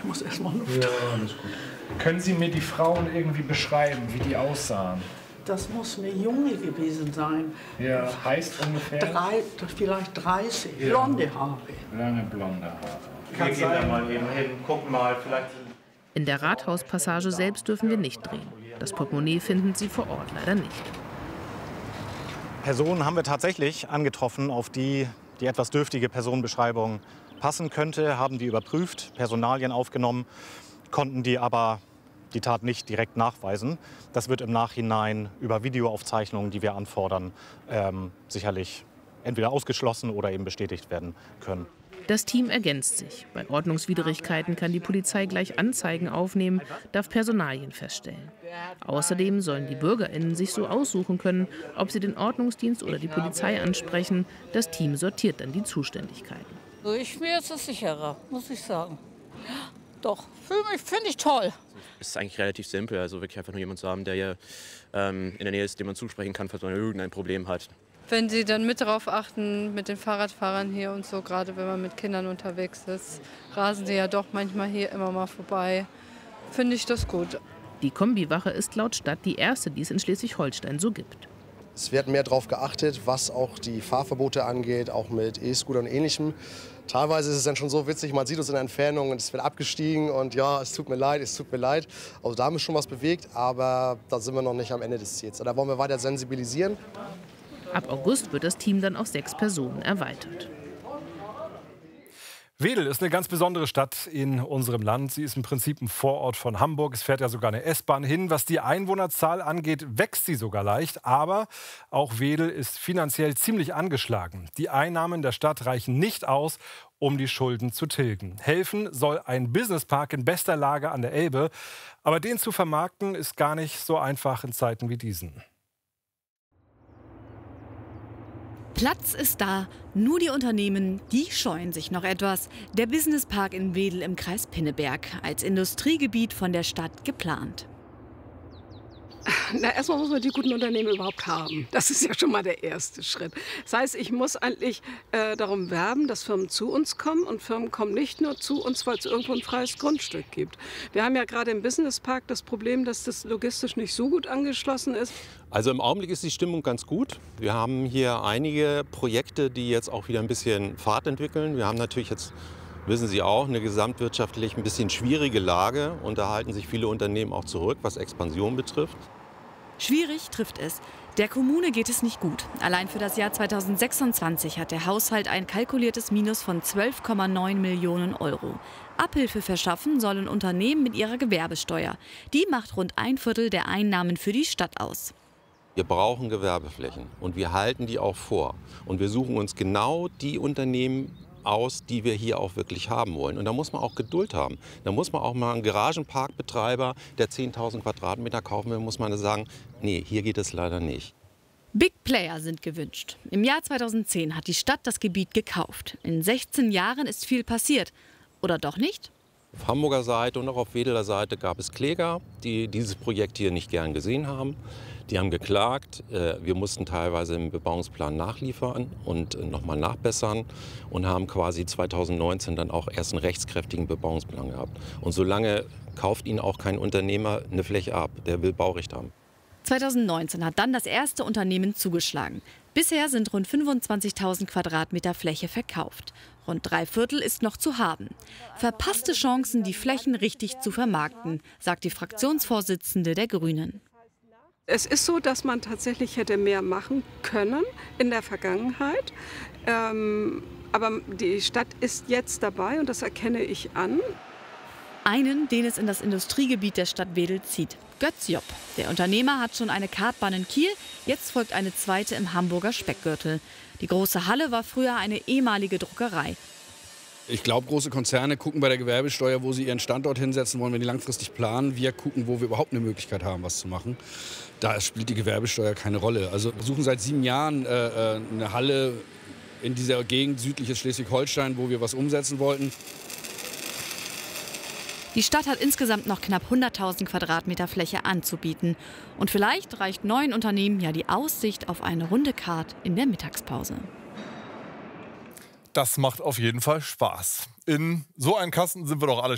Ich muss erst mal Luft. Ja, alles gut. Können Sie mir die Frauen irgendwie beschreiben, wie die aussahen? Das muss eine Junge gewesen sein. Ja, heißt ungefähr? Vielleicht 30. Ja. Blonde Haare. Lange blonde Haare. Wir gehen da mal eben hin, gucken mal, vielleicht. In der Rathauspassage selbst dürfen wir nicht drehen. Das Portemonnaie finden Sie vor Ort leider nicht. Personen haben wir tatsächlich angetroffen, auf die die etwas dürftige Personenbeschreibung passen könnte, haben die überprüft, Personalien aufgenommen, konnten die aber die Tat nicht direkt nachweisen. Das wird im Nachhinein über Videoaufzeichnungen, die wir anfordern, sicherlich entweder ausgeschlossen oder eben bestätigt werden können. Das Team ergänzt sich. Bei Ordnungswidrigkeiten kann die Polizei gleich Anzeigen aufnehmen, darf Personalien feststellen. Außerdem sollen die BürgerInnen sich so aussuchen können, ob sie den Ordnungsdienst oder die Polizei ansprechen. Das Team sortiert dann die Zuständigkeiten. Also mir ist es sicherer, muss ich sagen. Doch, finde ich toll. Es ist eigentlich relativ simpel, also wirklich einfach nur jemand zu haben, der hier in der Nähe ist, dem man zusprechen kann, falls man irgendein Problem hat. Wenn Sie dann mit darauf achten, mit den Fahrradfahrern hier und so, gerade wenn man mit Kindern unterwegs ist, rasen sie ja doch manchmal hier immer mal vorbei, finde ich das gut. Die Kombiwache ist laut Stadt die erste, die es in Schleswig-Holstein so gibt. Es wird mehr darauf geachtet, was auch die Fahrverbote angeht, auch mit E-Scootern und Ähnlichem. Teilweise ist es dann schon so witzig, man sieht uns in der Entfernung und es wird abgestiegen und ja, es tut mir leid, es tut mir leid. Also da haben wir schon was bewegt, aber da sind wir noch nicht am Ende des Ziels. Da wollen wir weiter sensibilisieren. Ab August wird das Team dann auf 6 Personen erweitert. Wedel ist eine ganz besondere Stadt in unserem Land. Sie ist im Prinzip ein Vorort von Hamburg. Es fährt ja sogar eine S-Bahn hin. Was die Einwohnerzahl angeht, wächst sie sogar leicht. Aber auch Wedel ist finanziell ziemlich angeschlagen. Die Einnahmen der Stadt reichen nicht aus, um die Schulden zu tilgen. Helfen soll ein Businesspark in bester Lage an der Elbe. Aber den zu vermarkten ist gar nicht so einfach in Zeiten wie diesen. Platz ist da, nur die Unternehmen, die scheuen sich noch etwas. Der Businesspark in Wedel im Kreis Pinneberg, als Industriegebiet von der Stadt geplant. Na, erstmal muss man die guten Unternehmen überhaupt haben. Das ist ja schon mal der erste Schritt. Das heißt, ich muss eigentlich darum werben, dass Firmen zu uns kommen. Und Firmen kommen nicht nur zu uns, weil es irgendwo ein freies Grundstück gibt. Wir haben ja gerade im Businesspark das Problem, dass das logistisch nicht so gut angeschlossen ist. Also im Augenblick ist die Stimmung ganz gut. Wir haben hier einige Projekte, die jetzt auch wieder ein bisschen Fahrt entwickeln. Wir haben natürlich jetzt, wissen Sie auch, eine gesamtwirtschaftlich ein bisschen schwierige Lage. Und da halten sich viele Unternehmen auch zurück, was Expansion betrifft. Schwierig trifft es. Der Kommune geht es nicht gut. Allein für das Jahr 2026 hat der Haushalt ein kalkuliertes Minus von 12,9 Millionen Euro. Abhilfe verschaffen sollen Unternehmen mit ihrer Gewerbesteuer. Die macht rund 1/4 der Einnahmen für die Stadt aus. Wir brauchen Gewerbeflächen und wir halten die auch vor. Und wir suchen uns genau die Unternehmen aus, die wir hier auch wirklich haben wollen. Und da muss man auch Geduld haben. Da muss man auch mal einen Garagenparkbetreiber, der 10.000 Quadratmeter kaufen will, muss man sagen, nee, hier geht es leider nicht. Big Player sind gewünscht. Im Jahr 2010 hat die Stadt das Gebiet gekauft. In 16 Jahren ist viel passiert. Oder doch nicht? Auf Hamburger Seite und auch auf Wedeler Seite gab es Kläger, die dieses Projekt hier nicht gern gesehen haben. Die haben geklagt. Wir mussten teilweise im Bebauungsplan nachliefern und nochmal nachbessern und haben quasi 2019 dann auch erst einen rechtskräftigen Bebauungsplan gehabt. Und solange kauft Ihnen auch kein Unternehmer eine Fläche ab, der will Baurecht haben. 2019 hat dann das erste Unternehmen zugeschlagen. Bisher sind rund 25.000 Quadratmeter Fläche verkauft. Rund 3/4 ist noch zu haben. Verpasste Chancen, die Flächen richtig zu vermarkten, sagt die Fraktionsvorsitzende der Grünen. Es ist so, dass man tatsächlich hätte mehr machen können in der Vergangenheit. Aber die Stadt ist jetzt dabei und das erkenne ich an. Einen, den es in das Industriegebiet der Stadt Wedel zieht. Götz Jopp. Der Unternehmer hat schon eine Kartbahn in Kiel, jetzt folgt eine zweite im Hamburger Speckgürtel. Die große Halle war früher eine ehemalige Druckerei. Ich glaube, große Konzerne gucken bei der Gewerbesteuer, wo sie ihren Standort hinsetzen wollen, wenn die langfristig planen. Wir gucken, wo wir überhaupt eine Möglichkeit haben, was zu machen. Da spielt die Gewerbesteuer keine Rolle. Also wir suchen seit 7 Jahren eine Halle in dieser Gegend, südliches Schleswig-Holstein, wo wir was umsetzen wollten. Die Stadt hat insgesamt noch knapp 100.000 Quadratmeter Fläche anzubieten. Und vielleicht reicht neuen Unternehmen ja die Aussicht auf eine runde Kart in der Mittagspause. Das macht auf jeden Fall Spaß. In so einen Kasten sind wir doch alle